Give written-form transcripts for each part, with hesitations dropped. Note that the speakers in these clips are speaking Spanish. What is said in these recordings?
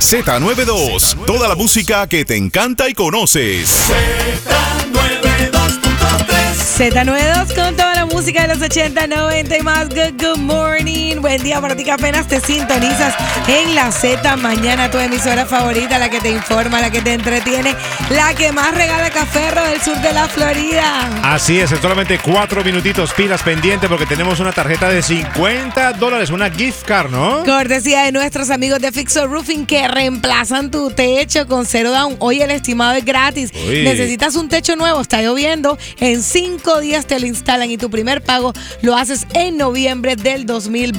Z92, toda la música que te encanta y conoces. Z92 con toda la música de los 80, 90 y más. Good morning. Buen día para ti que apenas te sintonizas en la Z Mañana, tu emisora favorita, la que te informa, la que te entretiene, la que más regala café del sur de la Florida. Así es, en solamente 4 minutitos, pilas pendiente porque tenemos una tarjeta de $50, una gift card, ¿no? Cortesía de nuestros amigos de Fixo Roofing que reemplazan tu techo con cero down. Hoy el estimado es gratis. Uy. Necesitas un techo nuevo, está lloviendo. En 5 días te lo instalan y tu primer pago lo haces en noviembre del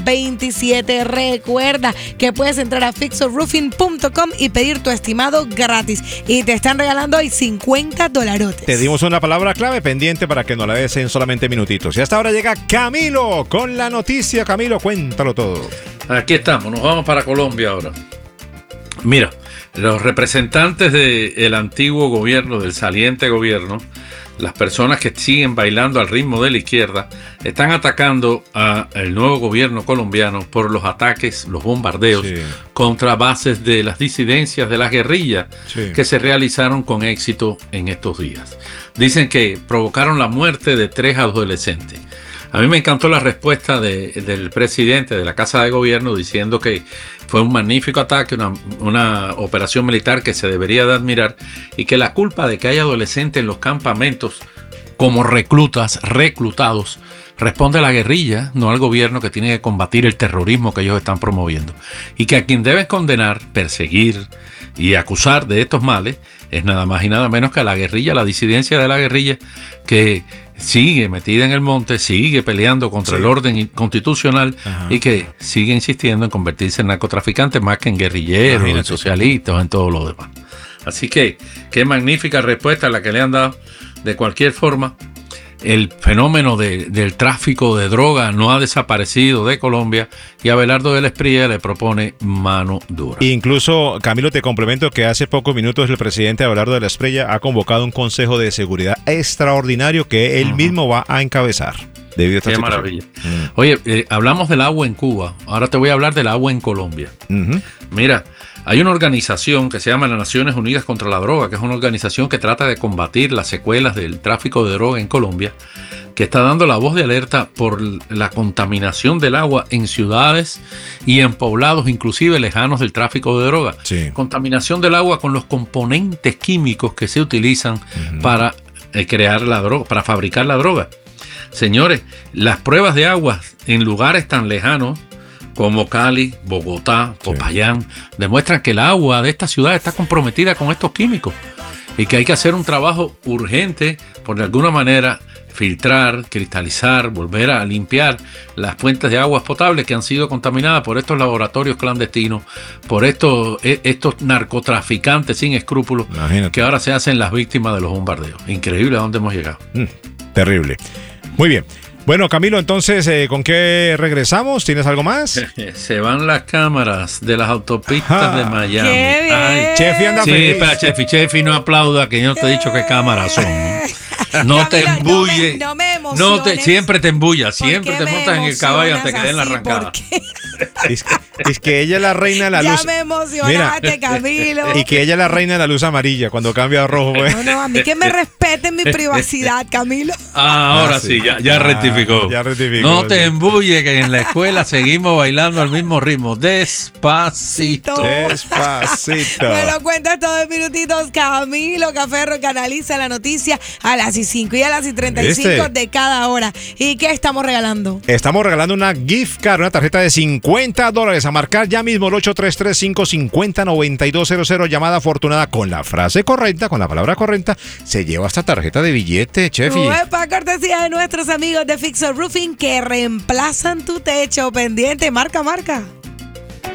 2027. Recuerda que puedes entrar a fixoroofing.com y pedir tu estimado gratis. Y te están regalando hoy $50. Te dimos una palabra clave pendiente para que nos la des en solamente minutitos. Y hasta ahora llega Camilo con la noticia. Camilo, cuéntalo todo. Aquí estamos, nos vamos para Colombia ahora. Mira, los representantes del antiguo gobierno, del saliente gobierno, las personas que siguen bailando al ritmo de la izquierda, están atacando al nuevo gobierno colombiano por los ataques, los bombardeos contra bases de las disidencias de las guerrillas que se realizaron con éxito en estos días. Dicen que provocaron la muerte de 3 adolescentes. A mí me encantó la respuesta del presidente de la Casa de Gobierno diciendo que fue un magnífico ataque, una operación militar que se debería de admirar y que la culpa de que haya adolescentes en los campamentos como reclutados, responde a la guerrilla, no al gobierno que tiene que combatir el terrorismo que ellos están promoviendo. Y que a quien deben condenar, perseguir y acusar de estos males es nada más y nada menos que a la guerrilla, la disidencia de la guerrilla que sigue metida en el monte, sigue peleando contra el orden constitucional y que sigue insistiendo en convertirse en narcotraficantes más que en guerrilleros, en socialistas, en todo lo demás. Así que qué magnífica respuesta la que le han dado. De cualquier forma, el fenómeno del tráfico de droga no ha desaparecido de Colombia y Abelardo del Espriella le propone mano dura. Incluso, Camilo, te complemento que hace pocos minutos el presidente Abelardo del Espriella ha convocado un consejo de seguridad extraordinario que él mismo va a encabezar. Qué maravilla. Oye, hablamos del agua en Cuba, ahora te voy a hablar del agua en Colombia. Mira, hay una organización que se llama las Naciones Unidas contra la Droga, que es una organización que trata de combatir las secuelas del tráfico de droga en Colombia, que está dando la voz de alerta por la contaminación del agua en ciudades y en poblados, inclusive lejanos del tráfico de droga. Contaminación del agua con los componentes químicos que se utilizan para crear la droga, para fabricar la droga. Señores, las pruebas de agua en lugares tan lejanos como Cali, Bogotá, Popayán, demuestran que el agua de esta ciudad está comprometida con estos químicos y que hay que hacer un trabajo urgente por de alguna manera filtrar, cristalizar, volver a limpiar las fuentes de aguas potables que han sido contaminadas por estos laboratorios clandestinos, por estos narcotraficantes sin escrúpulos. Imagínate. Que ahora se hacen las víctimas de los bombardeos. Increíble a dónde hemos llegado. Terrible. Muy bien. Bueno, Camilo, entonces, ¿con qué regresamos? ¿Tienes algo más? Se van las cámaras de las autopistas de Miami. ¡Qué bien! Ay, Chefi anda feliz. Espera, Chefi no aplauda, que yo no te he dicho qué cámaras son. No te embulles. No me emociones. Siempre te embullas, siempre te montas en el caballo antes que den la arrancada. Es que ella es la reina de la luz. Ya me emocionaste, Camilo. Y que ella es la reina de la luz amarilla cuando cambia a rojo. No, a mí que me respeten mi privacidad, Camilo. Ahora sí, ya rectificó. Ya rectificó. No te embulles, que en la escuela seguimos bailando al mismo ritmo. Despacito. Despacito. Me lo cuentas todos en minutitos. Camilo Caferro que analiza la noticia a las 5 y a las 35 de cada hora. ¿Y qué estamos regalando? Estamos regalando una gift card, una tarjeta de $50. A marcar ya mismo el 833-550-9200. Llamada afortunada con la frase correcta, con la palabra correcta, se lleva esta tarjeta de billete, Chefi. Para cortesía de nuestros amigos de Fixo Roofing que reemplazan tu techo. Pendiente, marca.